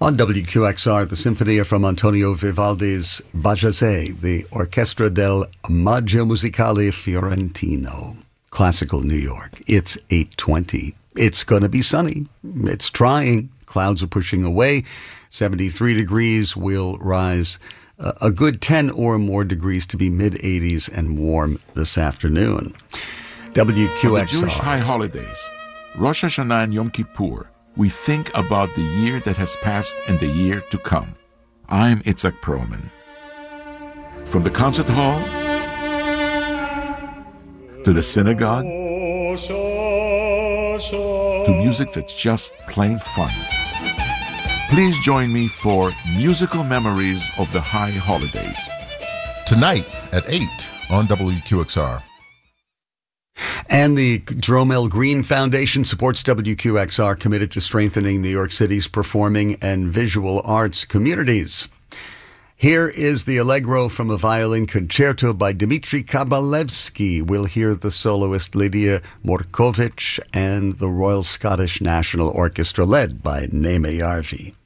On WQXR, the Sinfonia from Antonio Vivaldi's Bajazet, the Orchestra del Maggio Musicale Fiorentino, Classical New York. It's 8:20. It's going to be sunny. It's trying. Clouds are pushing away. 73 degrees will rise a good 10 or more degrees to be mid-80s and warm this afternoon. WQXR. On the Jewish high holidays, Rosh Hashanah and Yom Kippur, we think about the year that has passed and the year to come. I'm Itzhak Perlman. From the concert hall to the synagogue to music that's just plain fun. Please join me for Musical Memories of the High Holidays. Tonight at 8 on WQXR. And the Jerome L. Green Foundation supports WQXR, committed to strengthening New York City's performing and visual arts communities. Here is the Allegro from a violin concerto by Dmitri Kabalevsky. We'll hear the soloist Lydia Morkovich and the Royal Scottish National Orchestra led by Naima Yarvi.